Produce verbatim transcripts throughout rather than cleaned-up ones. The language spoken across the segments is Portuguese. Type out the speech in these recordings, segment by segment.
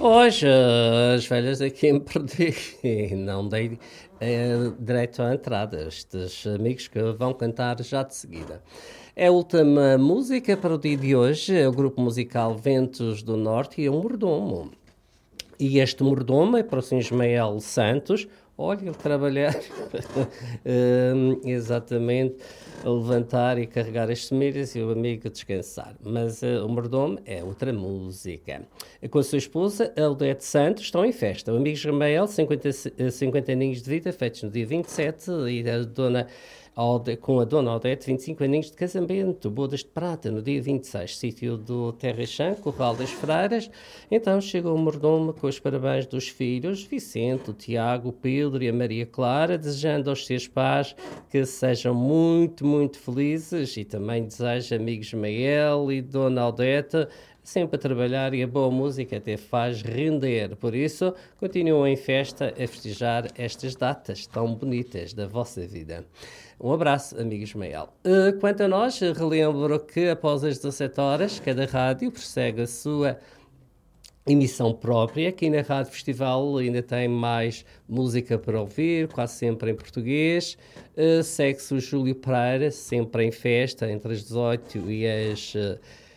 Hoje, eh, as velhas aqui me perdi e não dei eh, direito à entrada. Estes amigos que vão cantar já de seguida. É a última música para o dia de hoje, é o grupo musical Ventos do Norte e é um mordomo. E este mordomo é para o senhor Ismael Santos. Olha, ele trabalhar hum, exatamente a levantar e carregar as semilhas e o amigo a descansar. Mas uh, o mordomo é outra música. Com a sua esposa, Aldete Santos, estão em festa. O amigo Ismael, cinquenta, cinquenta aninhos de vida, feitos no dia vinte e sete, e a dona Alde, com a dona Odete, vinte e cinco aninhos de casamento, bodas de prata, no dia vinte e seis, sítio do Terra Chã, Corral das Freiras. Então chegou o mordomo com os parabéns dos filhos, Vicente, o Tiago, o Pedro e a Maria Clara, desejando aos seus pais que sejam muito, muito felizes, e também deseja amigos Ismael e dona Odete, sempre a trabalhar, e a boa música até faz render. Por isso, continuam em festa a festejar estas datas tão bonitas da vossa vida. Um abraço, amigo Ismael. Uh, quanto a nós, relembro que após as dezassete horas, cada rádio prossegue a sua emissão própria. Aqui na Rádio Festival ainda tem mais música para ouvir, quase sempre em português. Uh, segue-se o Júlio Pereira, sempre em festa, entre as dezoito e as... Uh,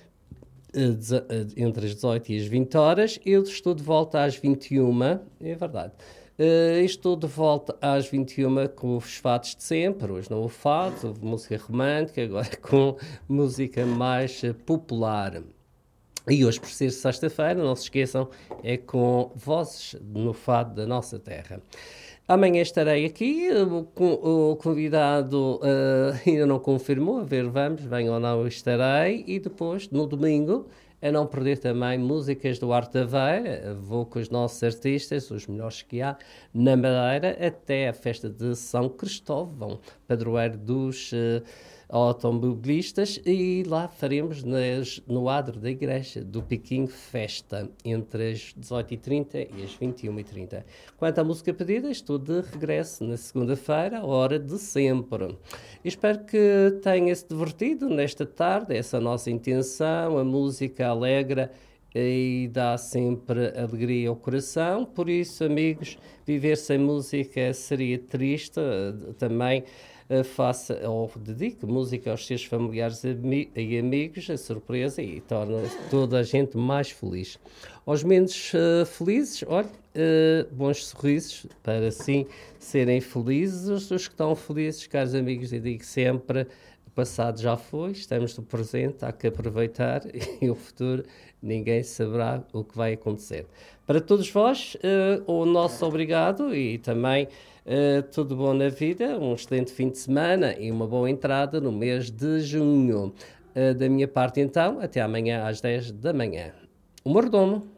entre as dezoito e as vinte horas. Eu estou de volta às vinte e uma, é verdade. Uh, estou de volta às vinte e uma com os fados de sempre. Hoje não houve fado, houve música romântica, agora com música mais uh, popular. E hoje, por ser sexta-feira, não se esqueçam, é com vozes no fado da nossa terra. Amanhã estarei aqui, o, o convidado uh, ainda não confirmou, a ver, vamos, venho ou não estarei, e depois, no domingo, a não perder também músicas do Arte da Veia, vou com os nossos artistas, os melhores que há, na Madeira, até a festa de São Cristóvão, padroeiro dos uh, automobilistas, e lá faremos nas, no adro da igreja do Piquinho festa, entre as dezoito e trinta e as vinte e uma e trinta. Quanto à música pedida, estou de regresso na segunda-feira, a hora de sempre. Espero que tenha-se divertido nesta tarde, essa é a nossa intenção, a música alegra e dá sempre alegria ao coração. Por isso, amigos, viver sem música seria triste. Também uh, faça ou dedique música aos seus familiares e amigos, a surpresa, e torna toda a gente mais feliz. Aos menos uh, felizes, olha, uh, bons sorrisos para assim serem felizes. Os que estão felizes, caros amigos, eu digo sempre: o passado já foi, estamos no presente, há que aproveitar, e o futuro ninguém saberá o que vai acontecer. Para todos vós, uh, o nosso obrigado, e também uh, tudo bom na vida, um excelente fim de semana e uma boa entrada no mês de junho. Uh, da minha parte, então, até amanhã às dez da manhã. O mordomo.